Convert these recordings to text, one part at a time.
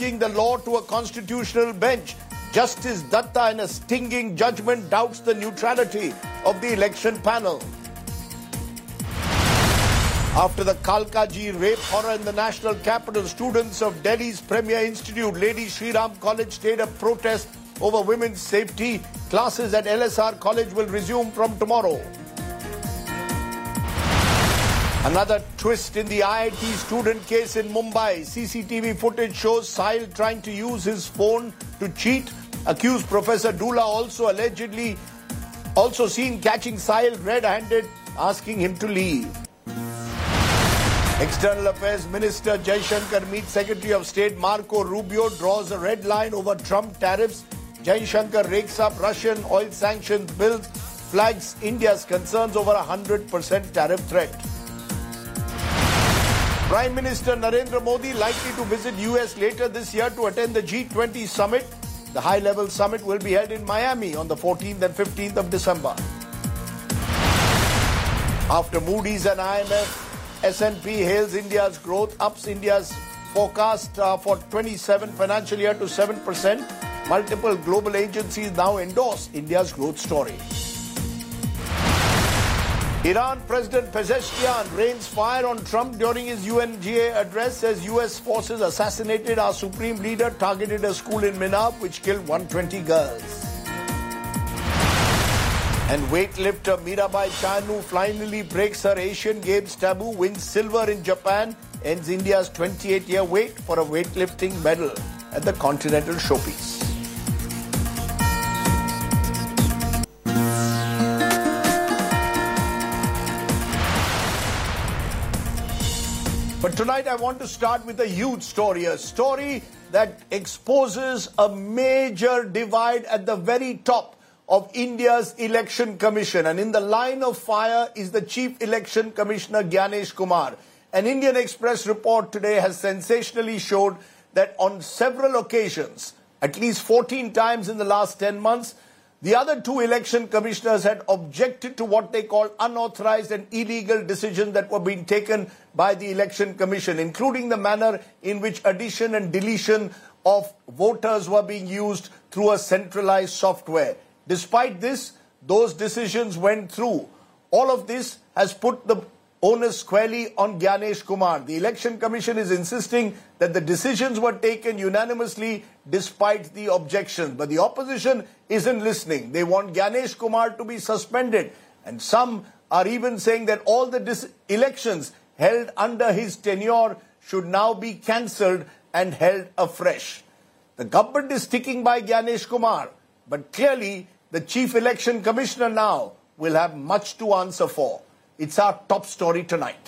challenging the law to a constitutional bench. Justice Datta, in a stinging judgment, doubts the neutrality of the election panel. After the Kalkaji rape horror in the national capital, students of Delhi's Premier Institute, Lady Shri Ram College, staged a protest over women's safety. Classes at LSR College will resume from tomorrow. Another twist in the IIT student case in Mumbai. CCTV footage shows Sahil trying to use his phone to cheat. Accused Professor Dula also seen catching Sahil red-handed, asking him to leave. External Affairs Minister Jaishankar meets Secretary of State Marco Rubio, draws a red line over Trump tariffs. Jaishankar rakes up Russian oil sanctions bills, flags India's concerns over 100% tariff threat. Prime Minister Narendra Modi likely to visit US later this year to attend the G20 summit. The high-level summit will be held in Miami on the 14th and 15th of December. After Moody's and IMF, S&P hails India's growth, ups India's forecast for 27 financial year to 7%. Multiple global agencies now endorse India's growth story. Iran President Pezeshkian rains fire on Trump during his UNGA address, says US forces assassinated our supreme leader, targeted a school in Minab which killed 120 girls. And weightlifter Mirabai Chanu finally breaks her Asian Games taboo, wins silver in Japan, ends India's 28-year wait for a weightlifting medal at the Continental Showpiece. But tonight I want to start with a huge story, a story that exposes a major divide at the very top of India's Election Commission. And in the line of fire is the Chief Election Commissioner Gyanesh Kumar. An Indian Express report today has sensationally showed that on several occasions, at least 14 times in the last 10 months, the other two election commissioners had objected to what they call unauthorized and illegal decisions that were being taken by the Election Commission, including the manner in which addition and deletion of voters were being used through a centralized software. Despite this, those decisions went through. All of this has put the onus squarely on Gyanesh Kumar. The Election Commission is insisting that the decisions were taken unanimously despite the objections. But the opposition isn't listening. They want Gyanesh Kumar to be suspended. And some are even saying that all the elections held under his tenure should now be cancelled and held afresh. The government is sticking by Gyanesh Kumar, but clearly the Chief Election Commissioner now will have much to answer for. It's our top story tonight.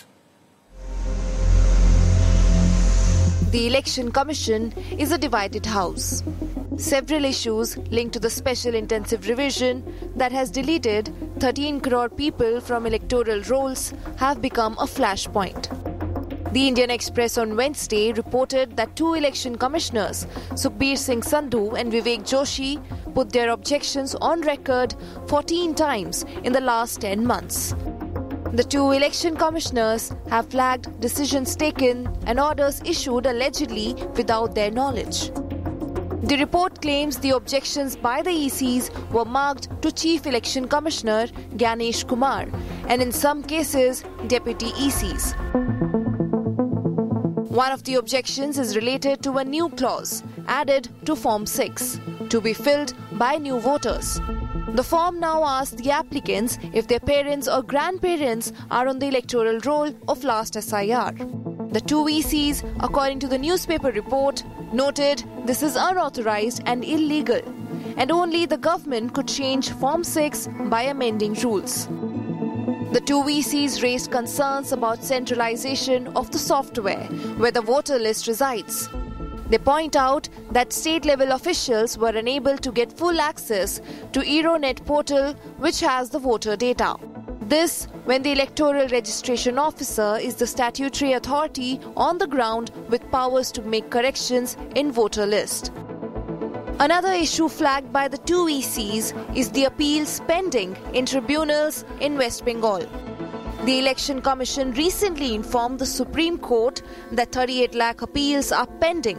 The Election Commission is a divided house. Several issues linked to the special intensive revision that has deleted 13 crore people from electoral rolls have become a flashpoint. The Indian Express on Wednesday reported that two election commissioners, Sukhbir Singh Sandhu and Vivek Joshi, put their objections on record 14 times in the last 10 months. The two election commissioners have flagged decisions taken and orders issued allegedly without their knowledge. The report claims the objections by the ECs were marked to Chief Election Commissioner Gyanesh Kumar and in some cases Deputy ECs. One of the objections is related to a new clause added to Form 6 to be filled by new voters. The form now asks the applicants if their parents or grandparents are on the electoral roll of last SIR. The two ECs, according to the newspaper report, noted this is unauthorized and illegal, and only the government could change Form 6 by amending rules. The two ECs raised concerns about centralization of the software where the voter list resides. They point out that state-level officials were unable to get full access to Aeronet portal, which has the voter data. This when the electoral registration officer is the statutory authority on the ground with powers to make corrections in voter list. Another issue flagged by the two ECs is the appeals pending in tribunals in West Bengal. The Election Commission recently informed the Supreme Court that 38 lakh appeals are pending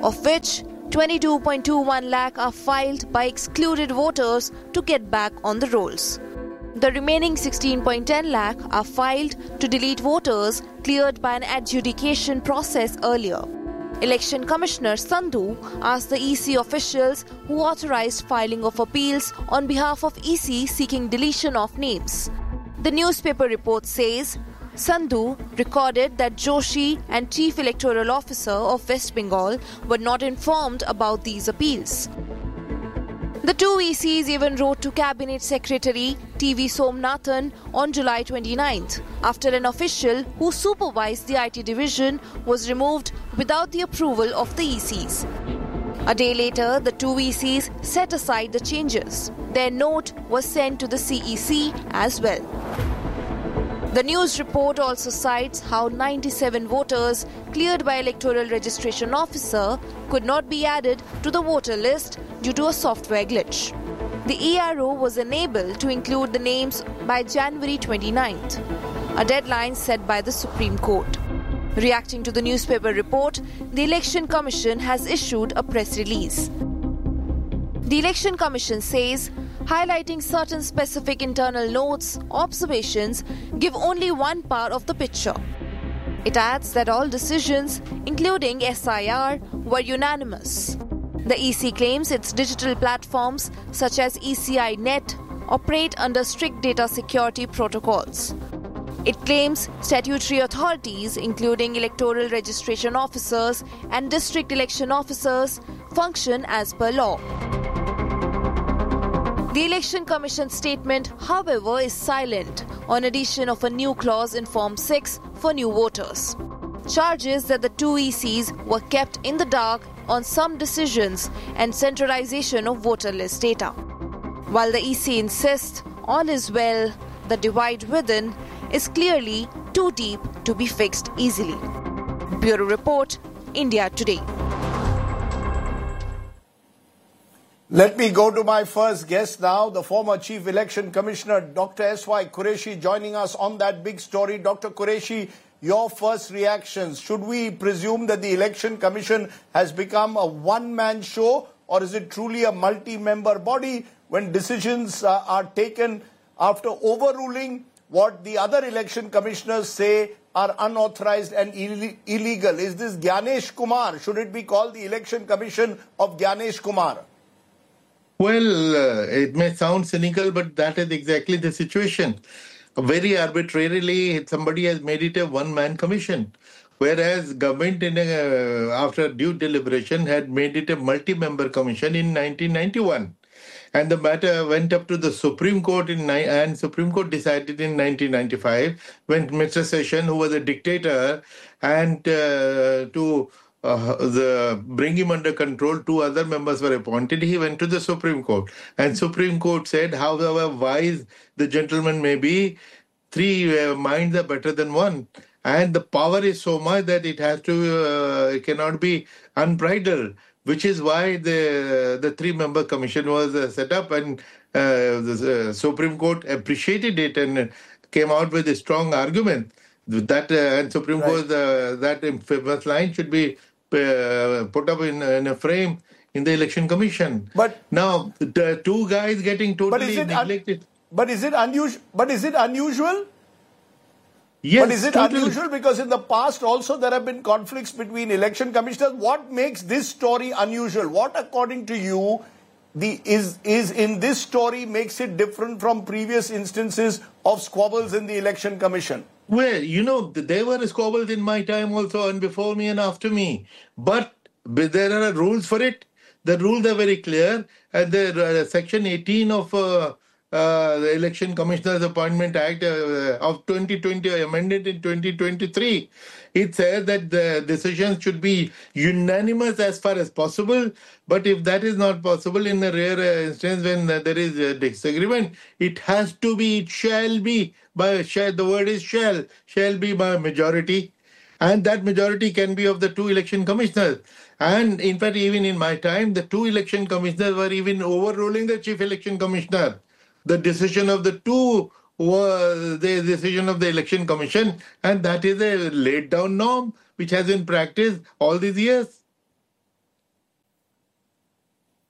of which 22.21 lakh are filed by excluded voters to get back on the rolls. The remaining 16.10 lakh are filed to delete voters cleared by an adjudication process earlier. Election Commissioner Sandhu asked the EC officials who authorized filing of appeals on behalf of EC seeking deletion of names. The newspaper report says Sandhu recorded that Joshi and Chief Electoral Officer of West Bengal were not informed about these appeals. The two ECs even wrote to Cabinet Secretary TV Somnathan on July 29th after an official who supervised the IT division was removed without the approval of the ECs. A day later, the two ECs set aside the changes. Their note was sent to the CEC as well. The news report also cites how 97 voters cleared by Electoral Registration Officer could not be added to the voter list due to a software glitch. The ERO was unable to include the names by January 29th, a deadline set by the Supreme Court. Reacting to the newspaper report, the Election Commission has issued a press release. The Election Commission says highlighting certain specific internal notes, observations give only one part of the picture. It adds that all decisions, including SIR, were unanimous. The EC claims its digital platforms, such as ECI Net, operate under strict data security protocols. It claims statutory authorities, including electoral registration officers and district election officers, function as per law. The Election Commission statement, however, is silent on addition of a new clause in Form 6 for new voters. Charges that the two ECs were kept in the dark on some decisions and centralization of voter list data. While the EC insists all is well, the divide within is clearly too deep to be fixed easily. Bureau Report, India Today. Let me go to my first guest now, the former Chief Election Commissioner, Dr. S.Y. Qureshi, joining us on that big story. Dr. Qureshi, your first reactions. Should we presume that the Election Commission has become a one-man show, or is it truly a multi-member body when decisions are taken after overruling what the other election commissioners say are unauthorized and illegal? Is this Gyanesh Kumar? Should it be called the Election Commission of Gyanesh Kumar? Well, it may sound cynical, but that is exactly the situation. Very arbitrarily, somebody has made it a one-man commission, whereas government, after due deliberation, had made it a multi-member commission in 1991. And the matter went up to the Supreme Court and Supreme Court decided in 1995 when Mr. Sessions, who was a dictator, and to bring him under control, two other members were appointed. He went to the Supreme Court. And Supreme Court said, however wise the gentleman may be, three minds are better than one. And the power is so much that it has to, it cannot be unbridled, which is why the three-member commission was set up. And the Supreme Court appreciated it and came out with a strong argument that and Supreme Court, that famous line should be put up in a frame in the Election Commission. But now the two guys getting totally neglected. But is it unusual? Yes, but is it unusual? Because in the past also there have been conflicts between election commissioners. What makes this story unusual? What, according to you, is in this story makes it different from previous instances of squabbles in the Election Commission? Well, you know, there were squabbles in my time also, and before me and after me. But there are rules for it. The rules are very clear. And the Section 18 of the Election Commissioners Appointment Act of 2020, amended in 2023, it says that the decisions should be unanimous as far as possible. But if that is not possible, in a rare instance when there is a disagreement, it has to be, it shall be by the word is shall be by majority. And that majority can be of the two election commissioners. And in fact, even in my time, the two election commissioners were even overruling the chief election commissioner. The decision of the two was the decision of the Election Commission, and that is a laid down norm which has been practiced all these years.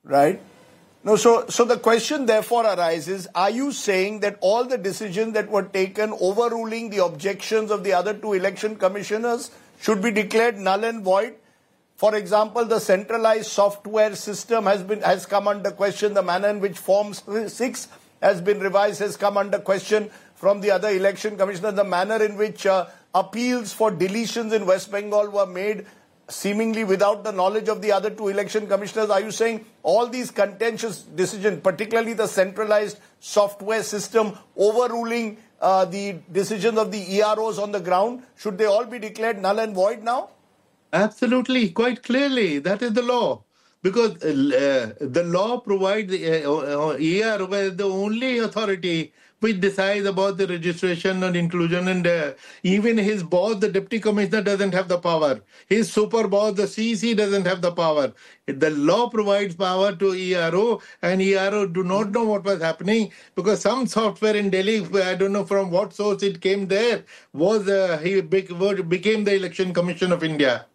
Right? No, so the question therefore arises, are you saying that all the decisions that were taken overruling the objections of the other two election commissioners should be declared null and void? For example, the centralized software system has come under question. The manner in which Form 6 has been revised has come under question from the other election commissioners. The manner in which appeals for deletions in West Bengal were made seemingly without the knowledge of the other two election commissioners. Are you saying all these contentious decisions, particularly the centralized software system overruling the decisions of the EROs on the ground, should they all be declared null and void now? Absolutely, quite clearly. That is the law. Because the law provides ERO as the only authority which decides about the registration and inclusion, and even his boss, the deputy commissioner, doesn't have the power. His super boss, the CC, doesn't have the power. The law provides power to ERO, and ERO do not know what was happening because some software in Delhi, I don't know from what source it came there, was he became the Election Commission of India.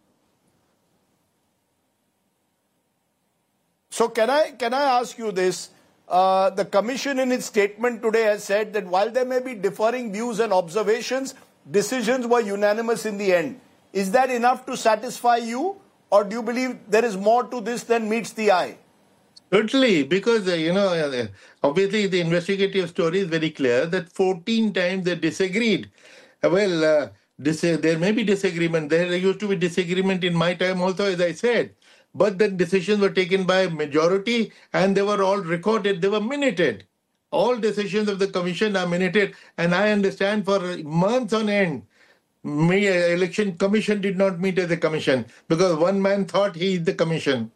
So can I ask you this? The Commission in its statement today has said that while there may be differing views and observations, decisions were unanimous in the end. Is that enough to satisfy you, or do you believe there is more to this than meets the eye? Certainly, because, obviously the investigative story is very clear that 14 times they disagreed. Well, there may be disagreement. There used to be disagreement in my time also, as I said. But the decisions were taken by majority and they were all recorded, they were minuted. All decisions of the commission are minuted, and I understand for months on end, election commission did not meet as a commission because one man thought he is the commission.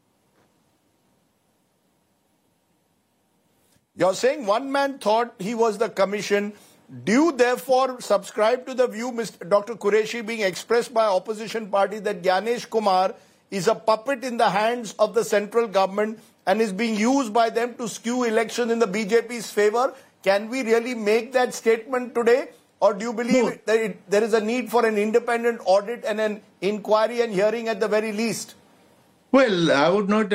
You're saying one man thought he was the commission. Do you therefore subscribe to the view, Dr. Qureshi, being expressed by opposition party that Gyanesh Kumar is a puppet in the hands of the central government and is being used by them to skew elections in the BJP's favor? Can we really make that statement today? Or do you believe that there is a need for an independent audit and an inquiry and hearing at the very least? Well, I would not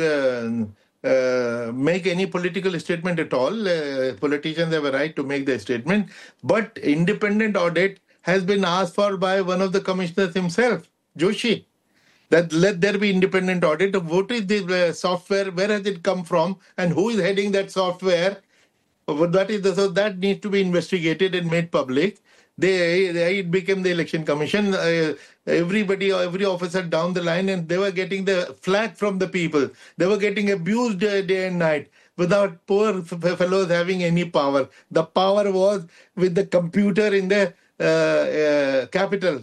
make any political statement at all. Politicians have a right to make their statement. But independent audit has been asked for by one of the commissioners himself, Joshi. That let there be independent audit of what is the software, where has it come from, and who is heading that software. So that needs to be investigated and made public. It became the election commission. Every officer down the line, and they were getting the flack from the people. They were getting abused day and night without poor fellows having any power. The power was with the computer in the capital.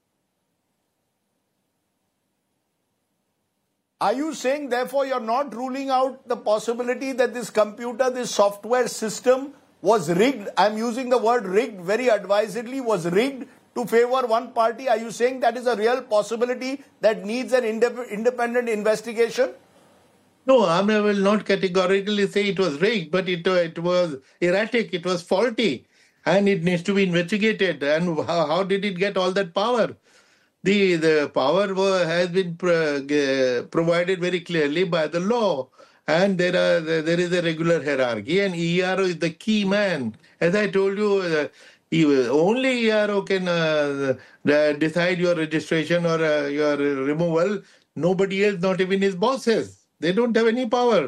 Are you saying, therefore, you're not ruling out the possibility that this computer, this software system was rigged? I'm using the word rigged very advisedly, was rigged to favor one party. Are you saying that is a real possibility that needs an independent investigation? No, I will not categorically say it was rigged, but it was erratic, it was faulty, and it needs to be investigated. And how did it get all that power? The power has been provided very clearly by the law, and there is a regular hierarchy, and ERO is the key man. As I told you, only ERO can decide your registration or your removal. Nobody else, not even his bosses. They don't have any power.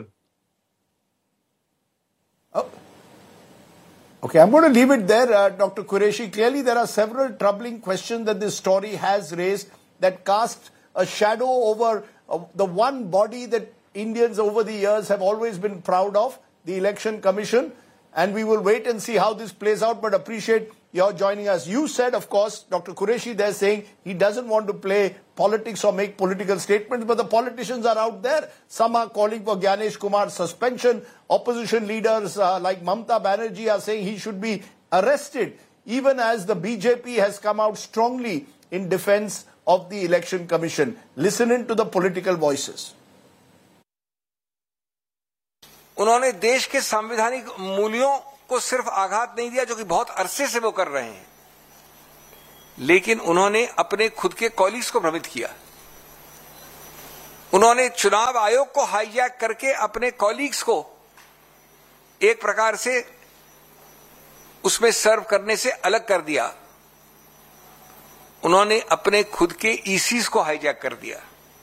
Oh. Okay, I'm going to leave it there, Dr. Qureshi. Clearly, there are several troubling questions that this story has raised that cast a shadow over the one body that Indians over the years have always been proud of, the Election Commission. And we will wait and see how this plays out, but appreciate your joining us. You said, of course, Dr. Qureshi there saying he doesn't want to play politics or make political statements, but the politicians are out there. Some are calling for Gyanesh Kumar's suspension. Opposition leaders like Mamta Banerjee are saying he should be arrested, even as the BJP has come out strongly in defense of the Election Commission. Listen in to the political voices. उन्होंने देश के संवैधानिक मूल्यों को सिर्फ आघात नहीं दिया, जो कि बहुत अरसे से वो कर रहे हैं, लेकिन उन्होंने अपने खुद के कॉलीग्स को भ्रमित किया। उन्होंने चुनाव आयोग को हाईजैक करके अपने कॉलीग्स को एक प्रकार से उसमें सर्व करने से अलग कर दिया। उन्होंने अपने खुद के ईसीज को हाईजैक कर दिया।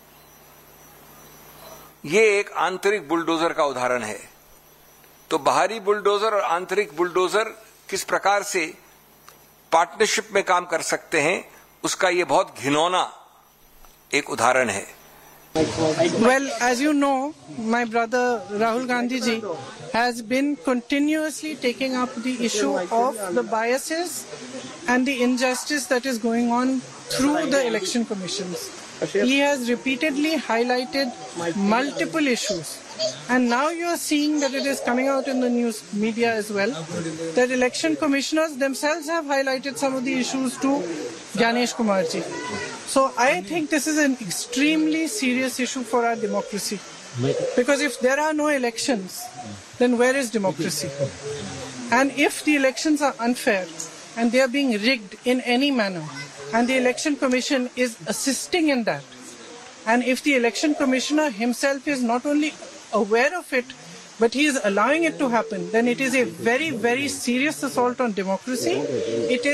ये एक आंतरिक बुलडोजर का उदाहरण है। तो बाहरी बुलडोजर और आंतरिक बुलडोजर किस प्रकार से पार्टनरशिप में काम कर सकते हैं, उसका ये बहुत घिनौना एक उदाहरण है। Well, as you know, my brother Rahul Gandhi ji has been continuously taking up the issue of the biases and the injustice that is going on through the election commissions. He has repeatedly highlighted multiple issues. And now you are seeing that it is coming out in the news media as well, that election commissioners themselves have highlighted some of the issues to Gyanesh Kumar ji. So I think this is an extremely serious issue for our democracy. Because if there are no elections, then where is democracy? And if the elections are unfair and they are being rigged in any manner, and the election commission is assisting in that, and if the election commissioner himself is not only aware of it, but he is allowing it to happen, then it is a very, very serious assault on democracy. It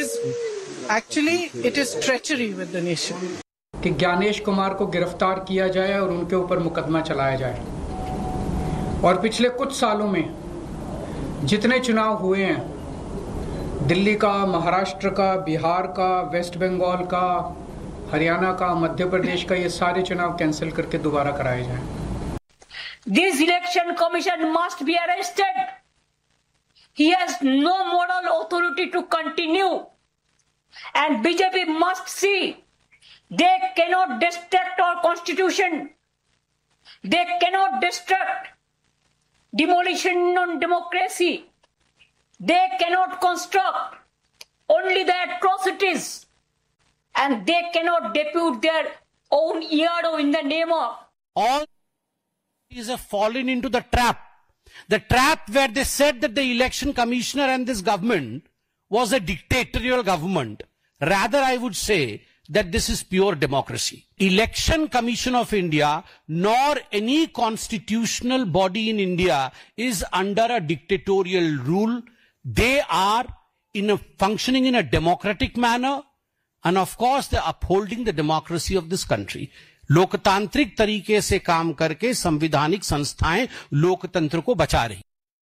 is treachery with the nation. कि ज्ञानेश कुमार को गिरफ्तार किया जाए और उनके ऊपर मुकदमा चलाया जाए। और पिछले कुछ सालों में जितने चुनाव हुए हैं, दिल्ली का, महाराष्ट्र का, बिहार का, वेस्ट बंगाल का, हरियाणा का, मध्य प्रदेश का, ये सारे चुनाव कैंसिल करके दोबारा कराए जाएं। This election commission must be arrested. He has no moral authority to continue. And BJP must see they cannot destruct our constitution. They cannot destruct demolition on democracy. They cannot construct only the atrocities. And they cannot depute their own hero in the name of all. Have fallen into the trap where they said that the election commissioner and this government was a dictatorial government. Rather, I would say that this is pure democracy. Election Commission of India, nor any constitutional body in India is under a dictatorial rule. They are functioning in a democratic manner, and of course they are upholding the democracy of this country. लोकतांत्रिक तरीके से काम करके संवैधानिक संस्थाएं लोकतंत्र को बचा रही।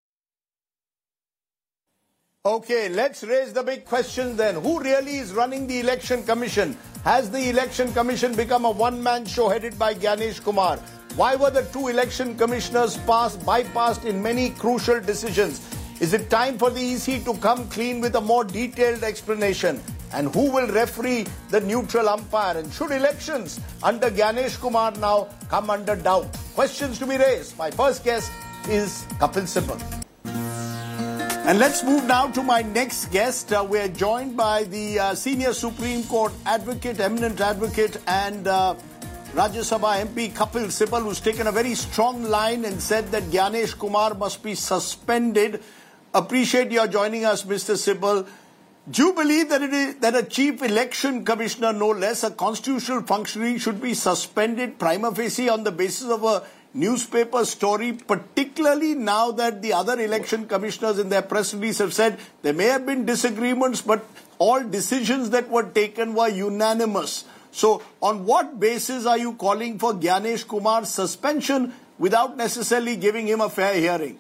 Okay, let's raise the big questions then. Who really is running the election commission? Has the election commission become a one-man show headed by Gyanesh Kumar? Why were the two election commissioners bypassed in many crucial decisions? Is it time for the EC to come clean with a more detailed explanation? And who will referee the neutral umpire? And should elections under Gyanesh Kumar now come under doubt? Questions to be raised. My first guest is Kapil Sibal. And let's move now to my next guest. We're joined by the senior Supreme Court advocate, eminent advocate, and Rajya Sabha MP Kapil Sibal, who's taken a very strong line and said that Gyanesh Kumar must be suspended. Appreciate your joining us, Mr. Sibal. Do you believe that a chief election commissioner, no less, a constitutional functionary, should be suspended prima facie on the basis of a newspaper story, particularly now that the other election commissioners in their press release have said there may have been disagreements, but all decisions that were taken were unanimous? So on what basis are you calling for Gyanesh Kumar's suspension without necessarily giving him a fair hearing?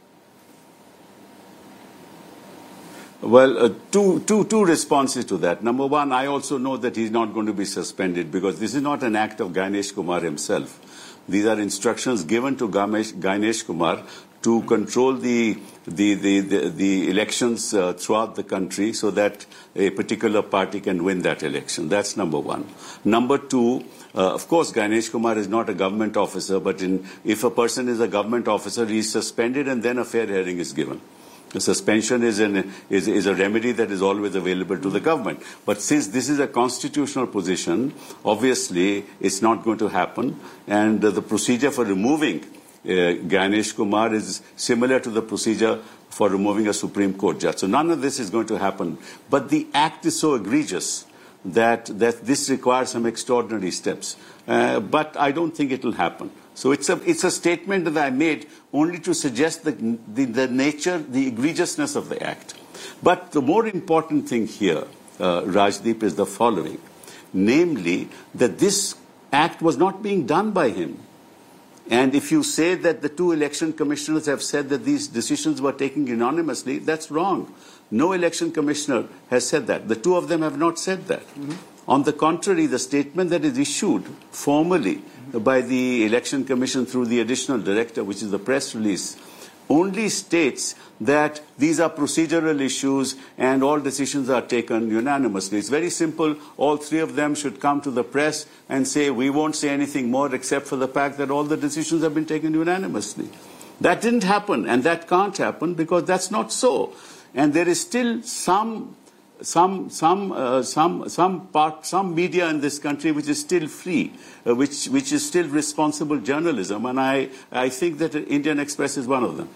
Well, two responses to that. Number one, I also know that he's not going to be suspended because this is not an act of Gyanesh Kumar himself. These are instructions given to Gyanesh Kumar to control the elections throughout the country so that a particular party can win that election. That's number one. Number two, of course, Gyanesh Kumar is not a government officer, but if a person is a government officer, he is suspended and then a fair hearing is given. The suspension is a remedy that is always available to the government. But since this is a constitutional position, obviously it's not going to happen. And the procedure for removing Gyanesh Kumar is similar to the procedure for removing a Supreme Court judge. So none of this is going to happen. But the act is so egregious that this requires some extraordinary steps. But I don't think it will happen. So it's a statement that I made only to suggest the nature, the egregiousness of the act. But the more important thing here, Rajdeep, is the following. Namely, that this act was not being done by him. And if you say that the two election commissioners have said that these decisions were taken unanimously, that's wrong. No election commissioner has said that. The two of them have not said that. On the contrary, the statement that is issued formally by the Election Commission through the additional director, which is the press release, only states that these are procedural issues and all decisions are taken unanimously. It's very simple. All three of them should come to the press and say, we won't say anything more except for the fact that all the decisions have been taken unanimously. That didn't happen, and that can't happen because that's not so. And there is still some media in this country which is still free, which is still responsible journalism, and I think that Indian Express is one of them.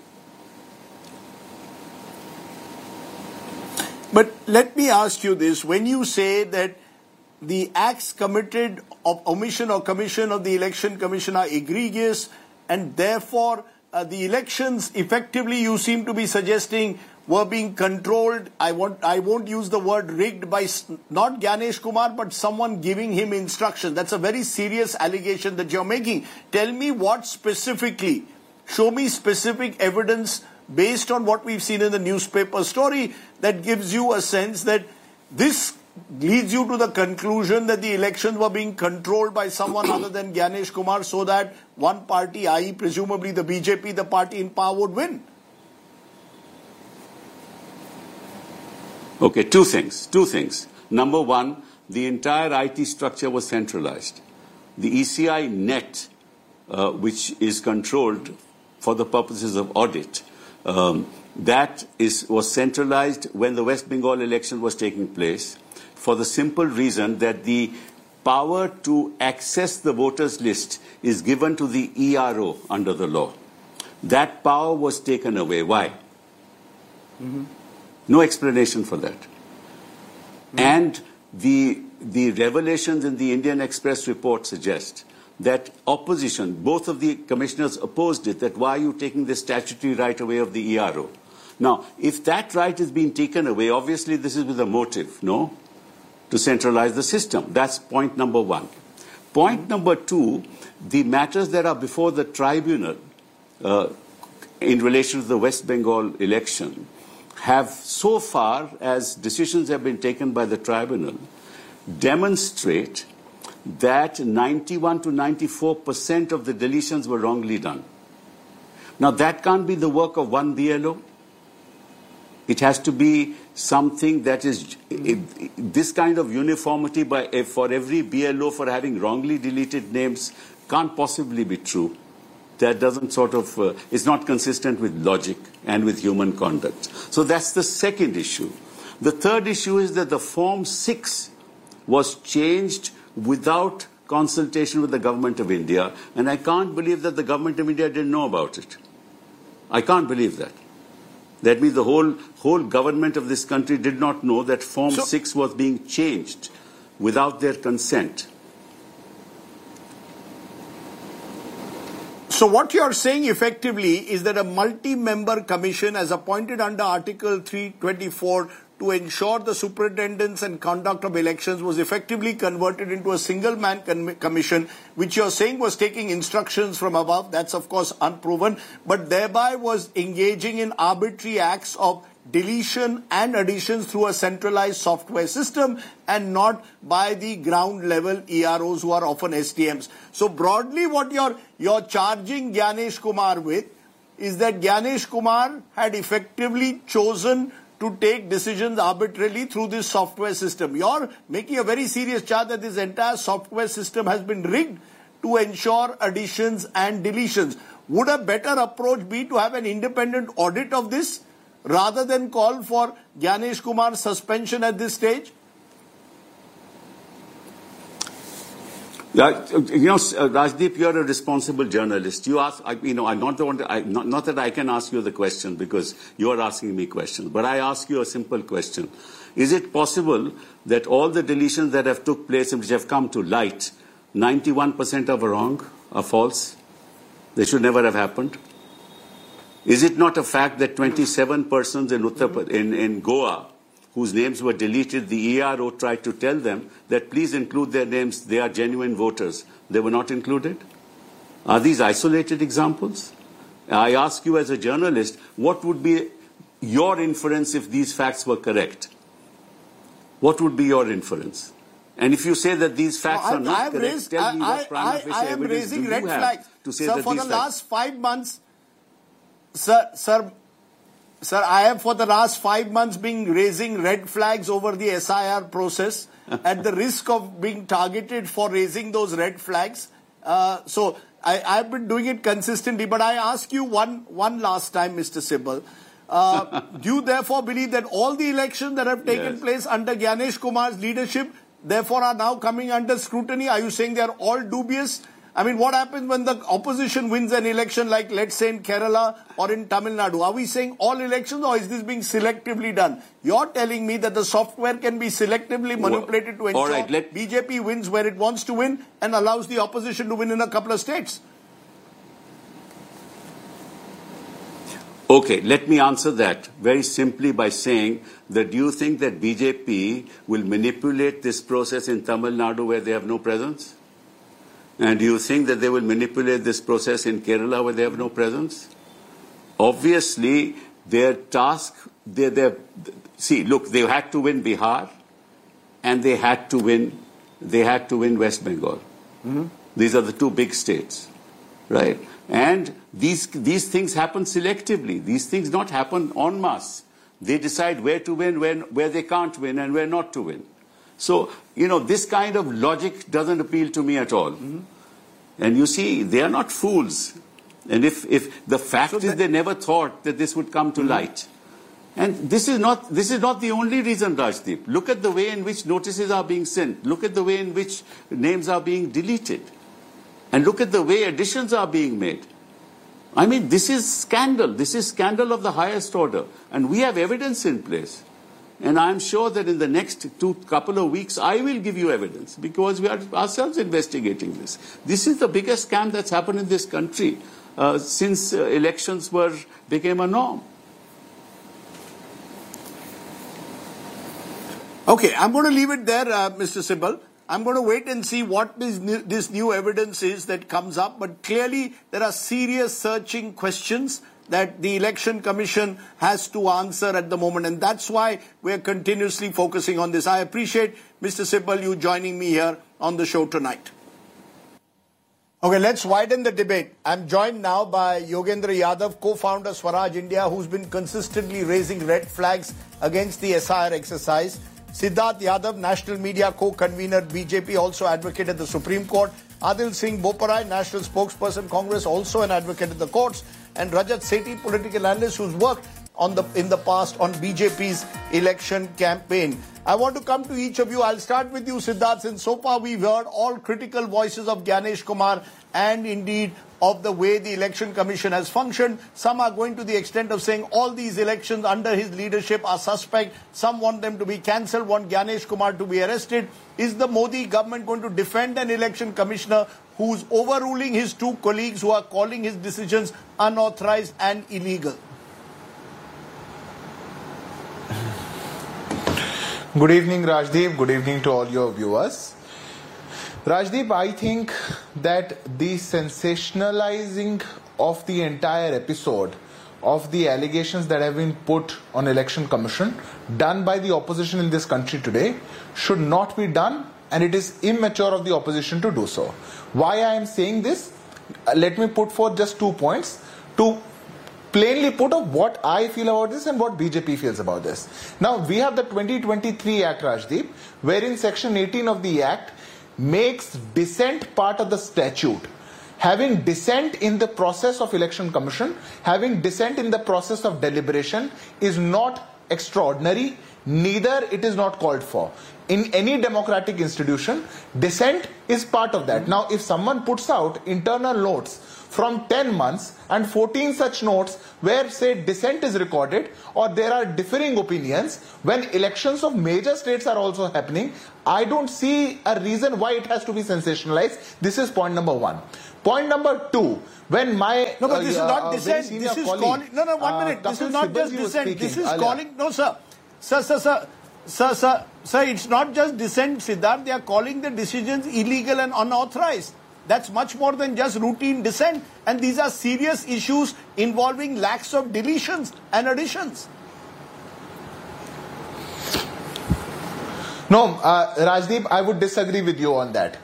But let me ask you this. When you say that the acts committed of omission or commission of the Election Commission are egregious and therefore the elections effectively, you seem to be suggesting, were being controlled, I won't use the word rigged, by not Gyanesh Kumar but someone giving him instruction. That's a very serious allegation that you're making. Tell me what specifically, show me specific evidence based on what we've seen in the newspaper story that gives you a sense that this leads you to the conclusion that the elections were being controlled by someone other than Gyanesh Kumar so that one party, i.e. presumably the BJP, the party in power, would win. Okay, two things. Number one, the entire IT structure was centralized. The ECI net, which is controlled for the purposes of audit, was centralized when the West Bengal election was taking place, for the simple reason that the power to access the voters list is given to the ERO under the law. That power was taken away. Why? No explanation for that. And the revelations in the Indian Express report suggest that opposition, both of the commissioners opposed it, that why are you taking the statutory right away of the ERO? Now, if that right is being taken away, obviously this is with a motive, no? To centralize the system. That's point number one. Point number two, the matters that are before the tribunal in relation to the West Bengal election have, so far as decisions have been taken by the tribunal, demonstrate that 91 to 94% of the deletions were wrongly done. Now, that can't be the work of one BLO. It has to be something that is this kind of uniformity for every BLO for having wrongly deleted names can't possibly be true. That doesn't it's not consistent with logic and with human conduct. So that's the second issue. The third issue is that the Form 6 was changed without consultation with the Government of India, and I can't believe that the Government of India didn't know about it. I can't believe that. That means the whole government of this country did not know that Form 6 was being changed without their consent. So what you are saying effectively is that a multi-member commission as appointed under Article 324 to ensure the superintendence and conduct of elections was effectively converted into a single-man commission, which you're saying was taking instructions from above. That's, of course, unproven, but thereby was engaging in arbitrary acts of deletion and additions through a centralized software system and not by the ground level EROs who are often STMs. So broadly what you're charging Gyanesh Kumar with is that Gyanesh Kumar had effectively chosen to take decisions arbitrarily through this software system. You're making a very serious charge that this entire software system has been rigged to ensure additions and deletions. Would a better approach be to have an independent audit of this rather than call for Gyanesh Kumar's suspension at this stage? Rajdeep, you're a responsible journalist. You ask, I'm not the one. Not that I can ask you the question because you are asking me questions, but I ask you a simple question: is it possible that all the deletions that have took place and which have come to light, 91% are wrong, are false? They should never have happened. Is it not a fact that 27 persons in Goa, whose names were deleted, the ERO tried to tell them that please include their names, they are genuine voters. They were not included? Are these isolated examples? I ask you as a journalist, what would be your inference if these facts were correct? What would be your inference? And if you say that these facts are not correct, tell me what prima facie evidence do you have to say that these facts... Sir, for the last 5 months, Sir, I have for the last 5 months been raising red flags over the SIR process at the risk of being targeted for raising those red flags. So I've been doing it consistently. But I ask you one last time, Mr. Sibal. Do you therefore believe that all the elections that have taken place under Gyanesh Kumar's leadership therefore are now coming under scrutiny? Are you saying they are all dubious? I mean, what happens when the opposition wins an election like, let's say, in Kerala or in Tamil Nadu? Are we saying all elections or is this being selectively done? You're telling me that the software can be selectively manipulated to ensure BJP wins where it wants to win and allows the opposition to win in a couple of states. Okay, let me answer that very simply by saying that do you think that BJP will manipulate this process in Tamil Nadu where they have no presence? And do you think that they will manipulate this process in Kerala where they have no presence? Obviously, their task, see, look, they had to win Bihar and they had to win West Bengal. Mm-hmm. These are the two big states, right? And these things happen selectively. These things not happen en masse. They decide where to win, where they can't win, and where not to win. So, this kind of logic doesn't appeal to me at all. Mm-hmm. And you see, they are not fools. And if the fact is they never thought that this would come to light. And this is not the only reason, Rajdeep. Look at the way in which notices are being sent. Look at the way in which names are being deleted. And look at the way additions are being made. I mean, this is scandal. This is scandal of the highest order. And we have evidence in place. And I'm sure that in the next couple of weeks, I will give you evidence because we are ourselves investigating this. This is the biggest scam that's happened in this country since elections became a norm. Okay, I'm going to leave it there, Mr. Sibal. I'm going to wait and see what this new evidence is that comes up. But clearly, there are serious searching questions that the Election Commission has to answer at the moment. And that's why we're continuously focusing on this. I appreciate, Mr. Sibal, you joining me here on the show tonight. Okay, let's widen the debate. I'm joined now by Yogendra Yadav, co-founder Swaraj India, who's been consistently raising red flags against the SIR exercise. Siddharth Yadav, National Media Co-Convener, BJP, also advocate at the Supreme Court. Adil Singh Boparai, National Spokesperson, Congress, also an advocate at the courts. And Rajat Sethi, political analyst who's worked in the past on BJP's election campaign. I want to come to each of you. I'll start with you, Siddharth, since so far we've heard all critical voices of Gyanesh Kumar and indeed of the way the Election Commission has functioned. Some are going to the extent of saying all these elections under his leadership are suspect. Some want them to be cancelled, want Gyanesh Kumar to be arrested. Is the Modi government going to defend an election commissioner who's overruling his two colleagues who are calling his decisions unauthorized and illegal? Good evening, Rajdeep. Good evening to all your viewers. Rajdeep, I think that the sensationalizing of the entire episode of the allegations that have been put on Election Commission done by the opposition in this country today should not be done, and it is immature of the opposition to do so. Why I am saying this? Let me put forth just 2 points to plainly put up what I feel about this and what BJP feels about this. Now, we have the 2023 Act, Rajdeep, wherein Section 18 of the Act makes dissent part of the statute. Having dissent in the process of Election Commission, having dissent in the process of deliberation is not extraordinary, neither it is not called for. In any democratic institution, dissent is part of that. Now, if someone puts out internal notes from 10 months and 14 such notes where, say, dissent is recorded or there are differing opinions, when elections of major states are also happening, I don't see a reason why it has to be sensationalized. This is point number one. Point number two, when my... No, but this is not dissent. This is calling... No, 1 minute. This is not just dissent. This is calling... No, sir. Sir, it's not just dissent, Siddharth. They are calling the decisions illegal and unauthorized. That's much more than just routine dissent. And these are serious issues involving lakhs of deletions and additions. No, Rajdeep, I would disagree with you on that.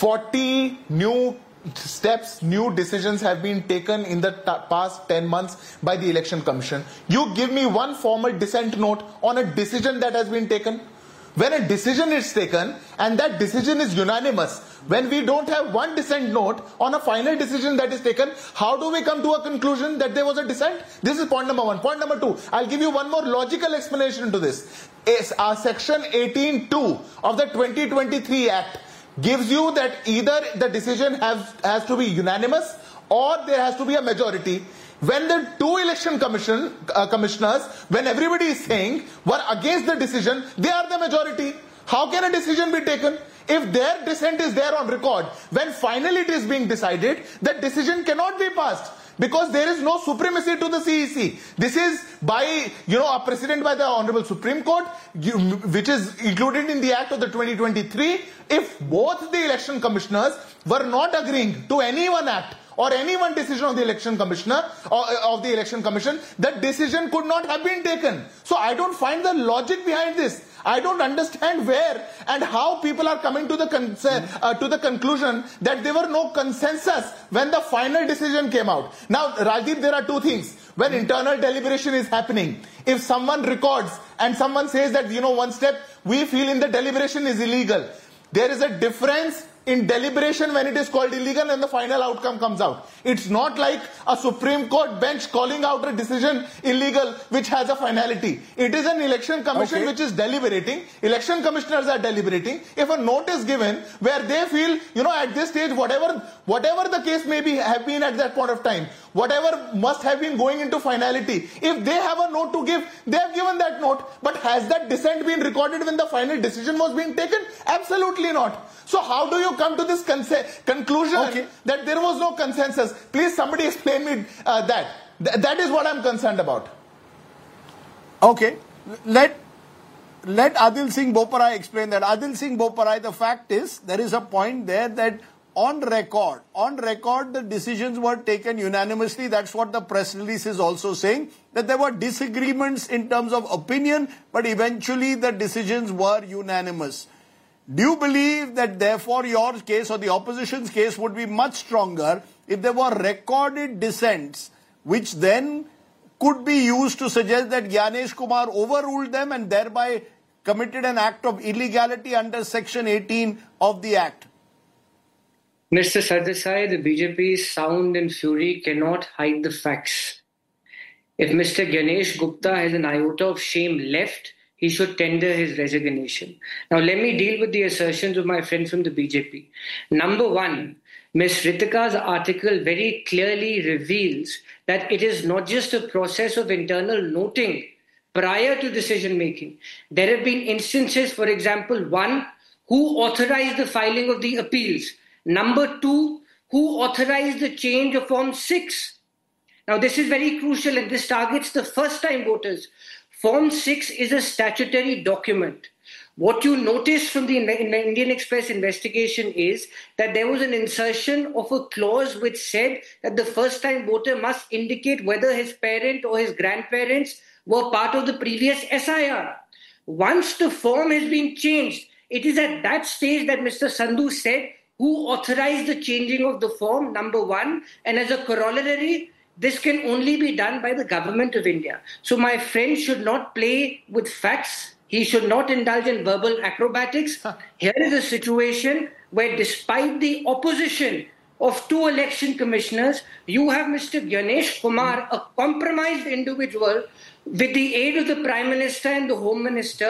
40 new steps, new decisions have been taken in the past 10 months by the Election Commission. You give me one formal dissent note on a decision that has been taken. When a decision is taken and that decision is unanimous, when we don't have one dissent note on a final decision that is taken, how do we come to a conclusion that there was a dissent? This is point number one. Point number two, I'll give you one more logical explanation to this. Section 18(2) of the 2023 Act gives you that either the decision has to be unanimous or there has to be a majority. When the two election commissioners, when everybody is saying were against the decision, they are the majority. How can a decision be taken? If their dissent is there on record, when finally it is being decided, that decision cannot be passed. Because there is no supremacy to the CEC. This is by, a precedent by the Honorable Supreme Court, which is included in the Act of the 2023. If both the election commissioners were not agreeing to any one act or any one decision of the election commissioner or of the election commission, that decision could not have been taken. So I don't find the logic behind this. I don't understand where and how people are coming to the conclusion that there were no consensus when the final decision came out. Now, Rajdeep, there are two things. When internal deliberation is happening, if someone records and someone says that, one step we feel in the deliberation is illegal, there is a difference in deliberation when it is called illegal and the final outcome comes out. It's not like a Supreme Court bench calling out a decision illegal which has a finality. It is an election commission which is deliberating. Election commissioners are deliberating. If a note is given where they feel, at this stage, whatever the case may be have been at that point of time, whatever must have been going into finality, if they have a note to give, they have given that note. But has that dissent been recorded when the final decision was being taken? Absolutely not. So how do you come to this conclusion that there was no consensus? Please, somebody explain me that. That is what I'm concerned about. Okay. Let Adil Singh Boparai explain that. Adil Singh Boparai, the fact is, there is a point there that on record, the decisions were taken unanimously. That's what the press release is also saying, that there were disagreements in terms of opinion, but eventually the decisions were unanimous. Do you believe that therefore your case or the opposition's case would be much stronger if there were recorded dissents which then could be used to suggest that Gyanesh Kumar overruled them and thereby committed an act of illegality under Section 18 of the Act? Mr. Sardesai, the BJP's sound and fury cannot hide the facts. If Mr. Ganesh Gupta has an iota of shame left, he should tender his resignation. Now, let me deal with the assertions of my friend from the BJP. Number one, Ms. Ritika's article very clearly reveals that it is not just a process of internal noting prior to decision making. There have been instances, for example, one, who authorized the filing of the appeals. Number two, who authorized the change of Form 6. Now, this is very crucial and this targets the first-time voters. Form 6 is a statutory document. What you notice from the Indian Express investigation is that there was an insertion of a clause which said that the first-time voter must indicate whether his parent or his grandparents were part of the previous SIR. Once the form has been changed, it is at that stage that Mr. Sandhu said who authorized the changing of the form, number one, and as a corollary, this can only be done by the government of India. So my friend should not play with facts. He should not indulge in verbal acrobatics. Here is a situation where despite the opposition of two election commissioners, you have Mr. Ganesh Kumar, a compromised individual, with the aid of the Prime Minister and the Home Minister,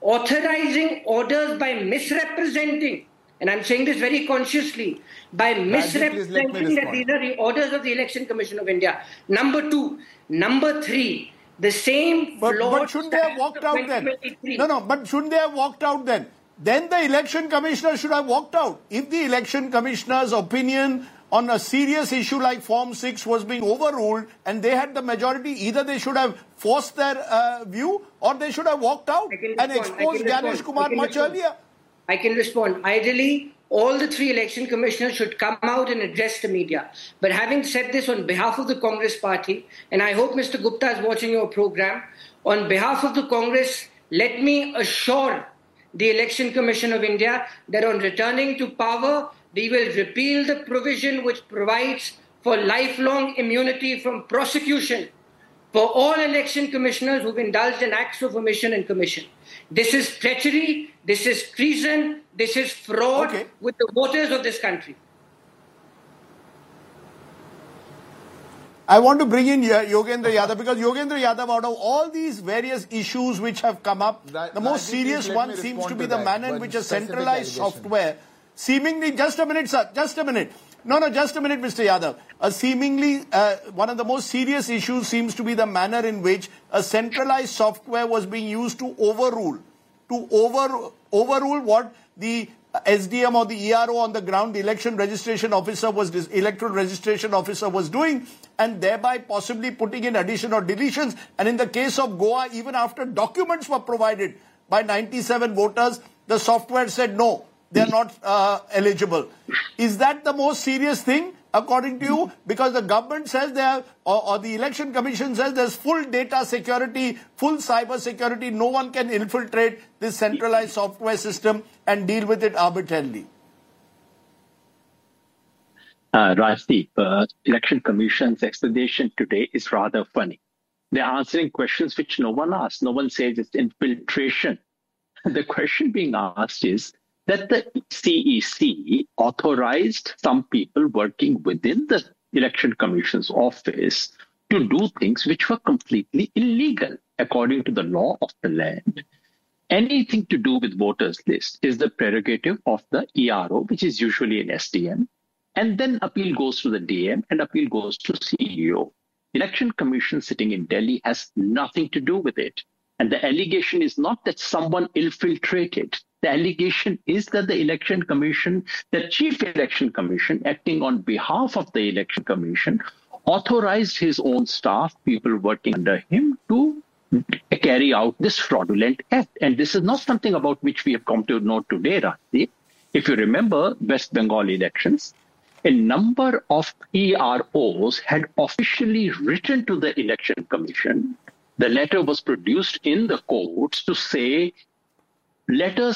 authorizing orders by misrepresenting, and I'm saying this very consciously, by misrepresenting that these are the orders of the Election Commission of India. Number two. Number three, the same But shouldn't they have walked out then? No, but shouldn't they have walked out then? Then the election commissioner should have walked out. If the election commissioner's opinion on a serious issue like Form 6 was being overruled and they had the majority, either they should have forced their view or they should have walked out and exposed Ganesh Kumar much earlier. I can respond. Ideally, all the three election commissioners should come out and address the media. But having said this on behalf of the Congress party, and I hope Mr. Gupta is watching your program, on behalf of the Congress, let me assure the Election Commission of India that on returning to power, we will repeal the provision which provides for lifelong immunity from prosecution for all election commissioners who've indulged in acts of omission and commission. This is treachery, this is treason, this is fraud with the voters of this country. I want to bring in Yogendra Yadav because Yogendra Yadav, out of all these various issues which have come up, the most serious one seems to be the manner in which a centralized software, seemingly, just a minute, sir, just a minute. No, just a minute, Mr. Yadav. One of the most serious issues seems to be the manner in which a centralized software was being used to overrule what the SDM or the ERO on the ground, the electoral registration officer was doing, and thereby possibly putting in addition or deletions. And in the case of Goa, even after documents were provided by 97 voters, the software said no, they are not eligible. Is that the most serious thing, according to you? Because the government says they have, or the election commission says there's full data security, full cyber security. No one can infiltrate this centralized software system and deal with it arbitrarily. Rajdeep, Election Commission's explanation today is rather funny. They're answering questions which no one asked. No one says it's infiltration. The question being asked is that the CEC authorized some people working within the Election Commission's office to do things which were completely illegal according to the law of the land. Anything to do with voters list is the prerogative of the ERO, which is usually an SDM, and then appeal goes to the DM and appeal goes to CEO. Election Commission sitting in Delhi has nothing to do with it. And the allegation is not that someone infiltrated. The allegation is that the Election Commission, the Chief Election Commission, acting on behalf of the Election Commission, authorized his own staff, people working under him, to carry out this fraudulent act. And this is not something about which we have come to know today, Rajdeep. If you remember West Bengal elections, a number of EROs had officially written to the Election Commission. The letter was produced in the courts to say notices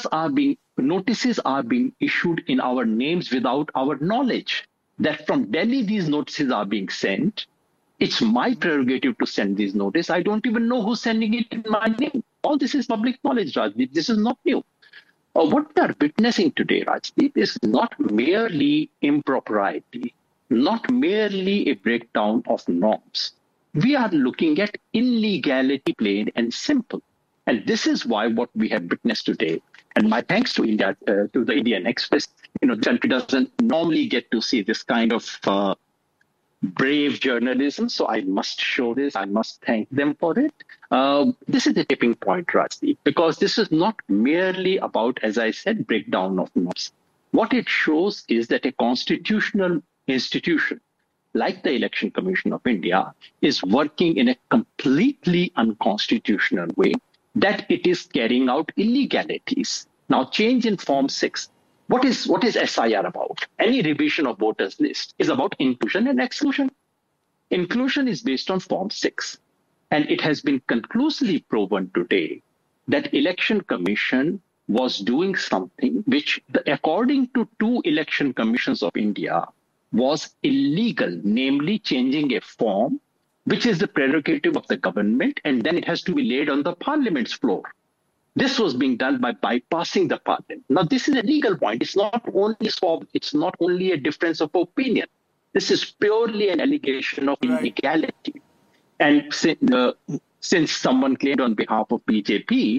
are being issued in our names without our knowledge. That from Delhi these notices are being sent. It's my prerogative to send these notices. I don't even know who's sending it in my name. All this is public knowledge, Rajdeep. This is not new. What we are witnessing today, Rajdeep, is not merely impropriety, not merely a breakdown of norms. We are looking at illegality, plain and simple. And this is why what we have witnessed today, and my thanks to India, to the Indian Express, the country doesn't normally get to see this kind of brave journalism. So I must show this. I must thank them for it. This is the tipping point, Rajdeep, because this is not merely about, as I said, breakdown of norms. What it shows is that a constitutional institution like the Election Commission of India is working in a completely unconstitutional way, that it is carrying out illegalities. Now, change in Form 6. What is SIR about? Any revision of voters list is about inclusion and exclusion. Inclusion is based on Form 6. And it has been conclusively proven today that Election Commission was doing something which, according to two election commissions of India, was illegal, namely changing a form, which is the prerogative of the government, and then it has to be laid on the parliament's floor. This was being done by bypassing the parliament. Now, this is a legal point. It's not only a difference of opinion. This is purely an allegation of illegality. And since someone claimed on behalf of BJP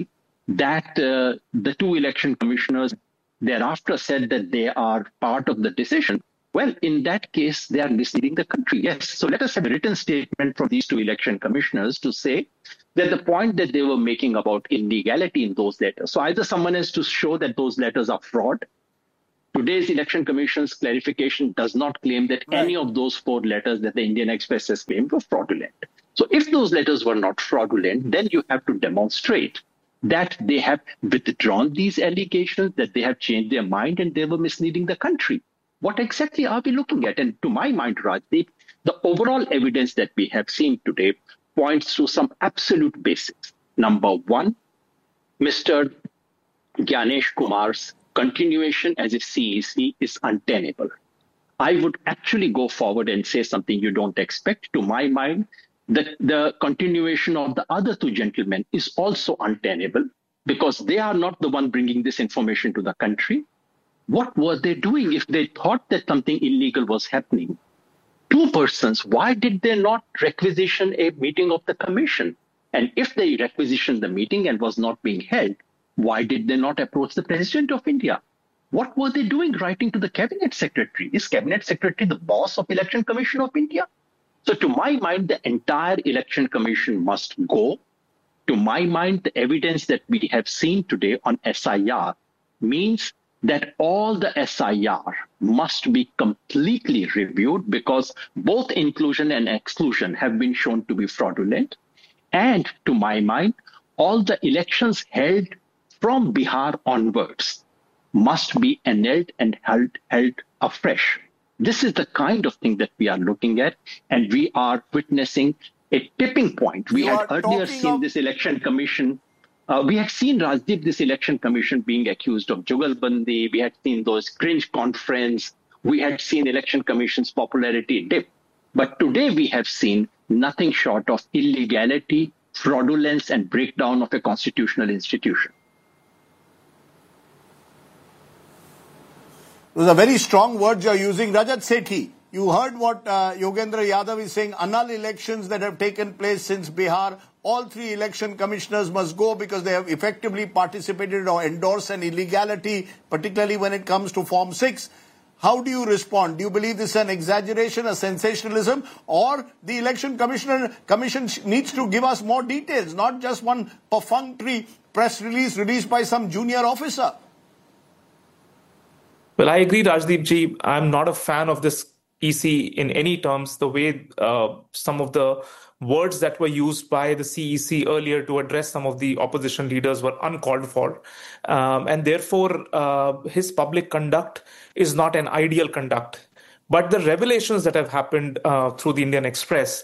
that the two election commissioners thereafter said that they are part of the decision, well, in that case, they are misleading the country. Yes. So let us have a written statement from these two election commissioners to say that the point that they were making about illegality in those letters. So either someone has to show that those letters are fraud. Today's Election Commission's clarification does not claim that any of those 4 letters that the Indian Express has claimed were fraudulent. So if those letters were not fraudulent, then you have to demonstrate that they have withdrawn these allegations, that they have changed their mind and they were misleading the country. What exactly are we looking at? And to my mind, Rajdeep, the overall evidence that we have seen today points to some absolute basics. Number one, Mr. Gyanesh Kumar's continuation as a CEC is untenable. I would actually go forward and say something you don't expect. To my mind, that the continuation of the other 2 gentlemen is also untenable because they are not the one bringing this information to the country. What were they doing if they thought that something illegal was happening? 2 persons, why did they not requisition a meeting of the commission? And if they requisitioned the meeting and was not being held, why did they not approach the President of India? What were they doing writing to the Cabinet Secretary? Is Cabinet Secretary the boss of Election Commission of India? So to my mind, the entire Election Commission must go. To my mind, the evidence that we have seen today on SIR means that all the SIR must be completely reviewed because both inclusion and exclusion have been shown to be fraudulent. And to my mind, all the elections held from Bihar onwards must be annulled and held afresh. This is the kind of thing that we are looking at, and we are witnessing a tipping point. We had earlier seen this election commission. We had seen, Rajdeep, this election commission being accused of jugalbandi. We had seen those cringe conference. We had seen election commission's popularity dip. But today we have seen nothing short of illegality, fraudulence, and breakdown of a constitutional institution. Those are very strong words you're using. Rajat Sethi, you heard what Yogendra Yadav is saying. Annul elections that have taken place since Bihar, all 3 election commissioners must go because they have effectively participated or endorsed an illegality, particularly when it comes to Form 6. How do you respond? Do you believe this is an exaggeration, a sensationalism, or the election commission needs to give us more details, not just one perfunctory press release released by some junior officer? Well, I agree, Rajdeep ji. I'm not a fan of this EC in any terms. The way some of the words that were used by the CEC earlier to address some of the opposition leaders were uncalled for. And therefore, his public conduct is not an ideal conduct. But the revelations that have happened through the Indian Express,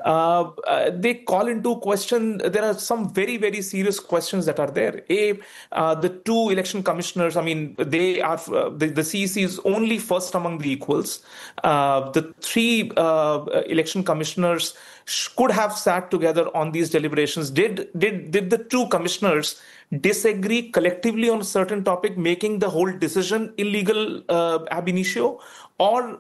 they call into question, there are some very, very serious questions that are there. The 2 election commissioners, I mean, they are, the CEC is only first among the equals. The 3 election commissioners could have sat together on these deliberations. Did the 2 commissioners disagree collectively on a certain topic, making the whole decision illegal ab initio? Or,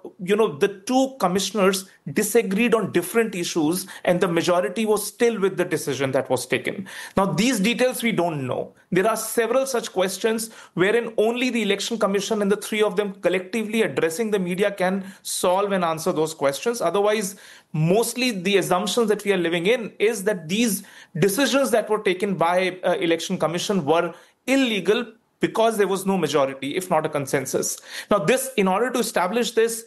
the 2 commissioners disagreed on different issues and the majority was still with the decision that was taken. Now, these details we don't know. There are several such questions wherein only the Election Commission and the 3 of them collectively addressing the media can solve and answer those questions. Otherwise, mostly the assumptions that we are living in is that these decisions that were taken by Election Commission were illegal because there was no majority, if not a consensus. Now, in order to establish this,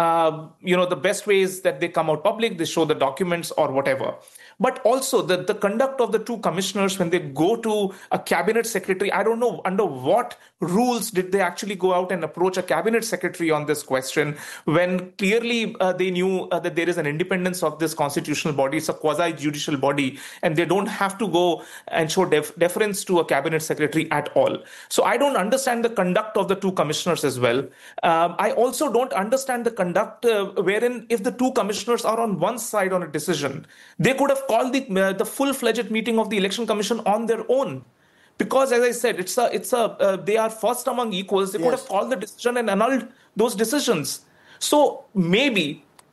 the best way is that they come out public, they show the documents or whatever. But also the conduct of the 2 commissioners when they go to a cabinet secretary, I don't know under what rules did they actually go out and approach a cabinet secretary on this question when clearly they knew that there is an independence of this constitutional body. It's a quasi-judicial body and they don't have to go and show deference to a cabinet secretary at all. So I don't understand the conduct of the 2 commissioners as well. I also don't understand the conduct wherein if the 2 commissioners are on one side on a decision, they could have called the full-fledged meeting of the Election Commission on their own. Because, as I said, they are first among equals. They could have called the decision and annulled those decisions. So maybe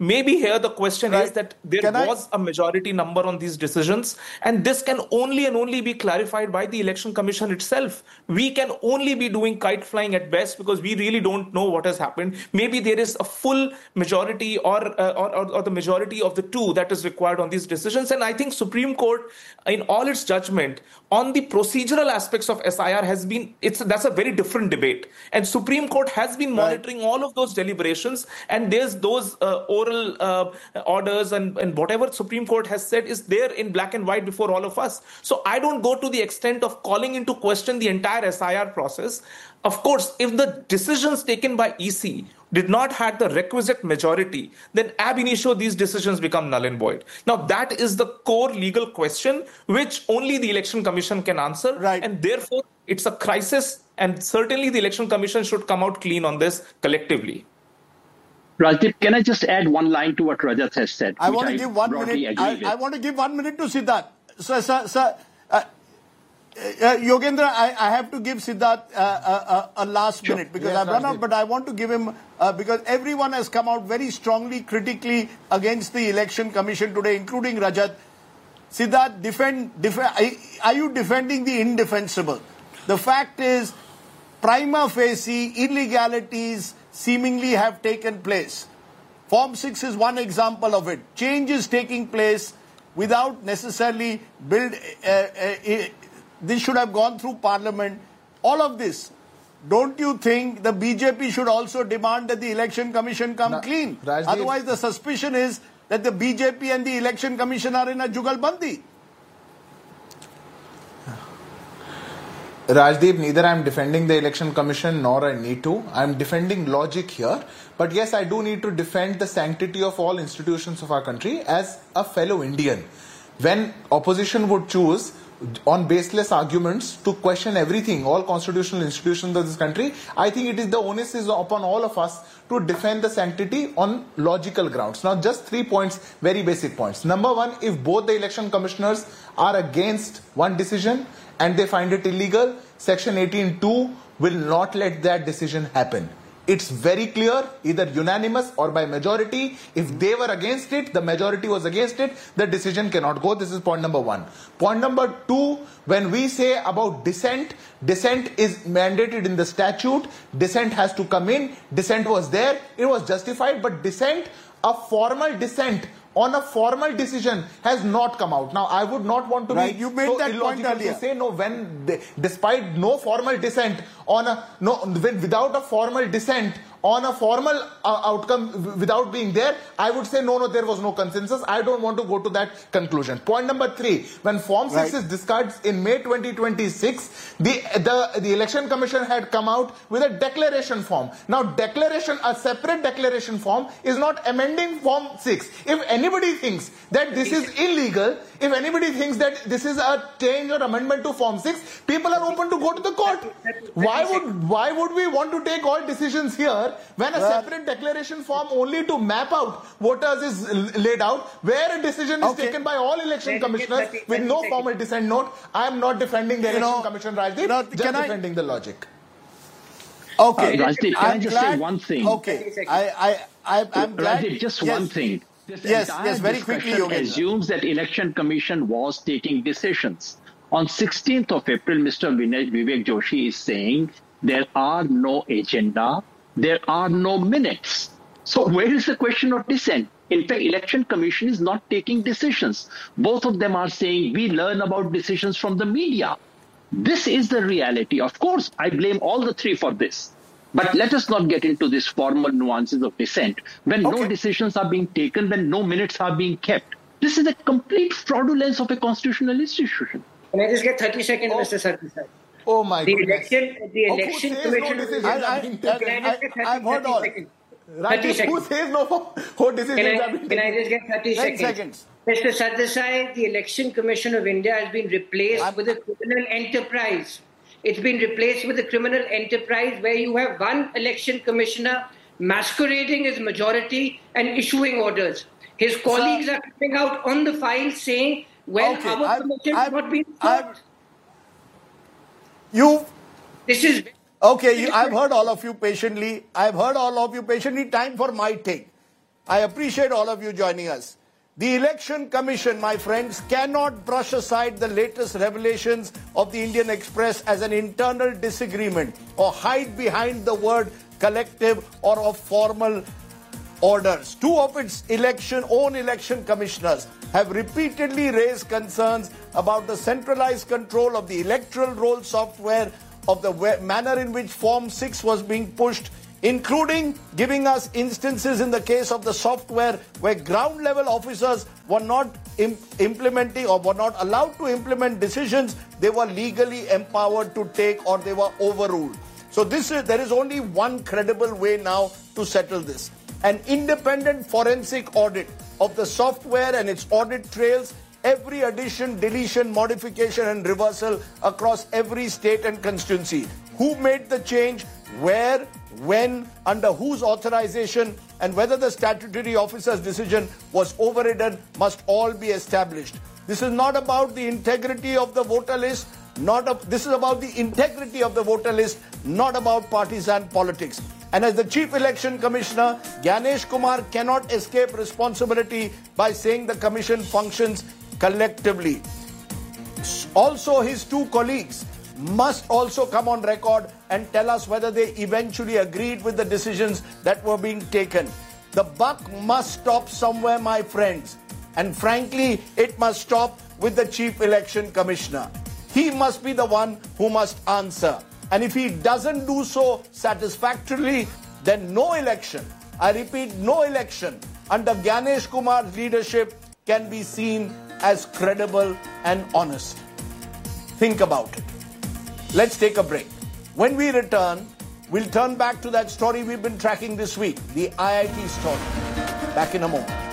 maybe here the question is that there was a majority number on these decisions, and this can only and only be clarified by the Election Commission itself. We can only be doing kite flying at best because we really don't know what has happened. Maybe there is a full majority or the majority of the two that is required on these decisions. And I think Supreme Court, in all its judgment on the procedural aspects of SIR, that's a very different debate. And Supreme Court has been monitoring all of those deliberations, and there's those oral orders and whatever Supreme Court has said is there in black and white before all of us. So I don't go to the extent of calling into question the entire SIR process. Of course, if the decisions taken by EC did not have the requisite majority, then ab initio these decisions become null and void. Now that is the core legal question which only the Election Commission can answer. And therefore it's a crisis, and certainly the Election Commission should come out clean on this collectively. Rajdeep, can I just add one line to what Rajat has said? I want to give 1 minute. I want to give 1 minute to Siddharth. Sir, Yogendra, I have to give Siddharth a last minute because I've run out, but I want to give him, because everyone has come out very strongly critically against the Election Commission today, including Rajat. Siddharth, are you defending the indefensible? The fact is, prima facie, illegalities seemingly have taken place. Form 6 is one example of it. Change is taking place without necessarily this should have gone through Parliament. All of this, don't you think the BJP should also demand that the Election Commission come clean? Rajdeep, otherwise the suspicion is that the BJP and the Election Commission are in a jugalbandi. Rajdeep, neither I am defending the Election Commission nor I need to. I am defending logic here. But yes, I do need to defend the sanctity of all institutions of our country as a fellow Indian. When opposition would choose on baseless arguments to question everything, all constitutional institutions of this country, I think it is the onus is upon all of us to defend the sanctity on logical grounds. Now, just 3 points, very basic points. Number one, if both the election commissioners are against one decision and they find it illegal, Section 18(2) will not let that decision happen. It's very clear, either unanimous or by majority. If they were against it, the majority was against it, the decision cannot go. This is point number one. Point number two, when we say about dissent, dissent is mandated in the statute. Dissent has to come in. Dissent was there. It was justified. But dissent, a formal dissent on a formal decision has not come out. Now, I would not want to be you made so that illogical point earlier. to say no when despite no formal dissent on a without a formal dissent on a formal outcome without being there, I would say no, there was no consensus. I don't want to go to that conclusion. Point number three, when Form 6 is discarded in May 2026, the Election Commission had come out with a declaration form. Now, a separate declaration form is not amending Form 6. If anybody thinks that this is illegal, if anybody thinks that this is a change or amendment to Form 6, people are open to go to the court. Why would we want to take all decisions here when a separate declaration form only to map out voters is laid out, where a decision is taken by all election commissioners with no formal dissent note? I am not defending the election commission, Rajdeep, just defending the logic. Okay. Rajdeep, can I just say one thing? Okay. I'm glad. Rajdeep, just one thing. This yes, very quickly, Yogendra. Assumes that Election Commission was taking decisions. On 16th of April, Mr. Vivek Joshi is saying there are no agenda, there are no minutes. So where is the question of dissent? In fact, Election Commission is not taking decisions. Both of them are saying we learn about decisions from the media. This is the reality. Of course, I blame all the three for this. But let us not get into these formal nuances of dissent. When no decisions are being taken, when no minutes are being kept. This is a complete fraudulence of a constitutional institution. Can I just get 30 seconds, Mr. Sardesai? Oh my goodness. The election commission. I've heard all. Who says no for decisions have been taken? Can I just get 30 seconds? Mr. Sardesai, the Election Commission of India has been replaced with a criminal enterprise. It's been replaced with a criminal enterprise where you have one election commissioner masquerading as majority and issuing orders. His colleagues are coming out on the file saying, well, our commission has not been served. This is... Okay, I've heard all of you patiently. Time for my take. I appreciate all of you joining us. The Election Commission, my friends, cannot brush aside the latest revelations of the Indian Express as an internal disagreement or hide behind the word collective or of formal orders. Two of its own election commissioners have repeatedly raised concerns about the centralized control of the electoral roll software, of the manner in which Form 6 was being pushed, including giving us instances in the case of the software where ground level officers were not implementing or were not allowed to implement decisions they were legally empowered to take, or they were overruled. So there is only one credible way now to settle this. An independent forensic audit of the software and its audit trails, every addition, deletion, modification and reversal across every state and constituency. Who made the change, where, when, under whose authorization, and whether the statutory officer's decision was overridden must all be established. This is not about the integrity of the voter list. This is about the integrity of the voter list, not about partisan politics. And as the Chief Election Commissioner, Gyanesh Kumar cannot escape responsibility by saying the Commission functions collectively. Also, his two colleagues must also come on record and tell us whether they eventually agreed with the decisions that were being taken. The buck must stop somewhere, my friends. And frankly, it must stop with the Chief Election Commissioner. He must be the one who must answer. And if he doesn't do so satisfactorily, then no election, I repeat, no election under Gyanesh Kumar's leadership can be seen as credible and honest. Think about it. Let's take a break. When we return, we'll turn back to that story we've been tracking this week, the IIT story. Back in a moment.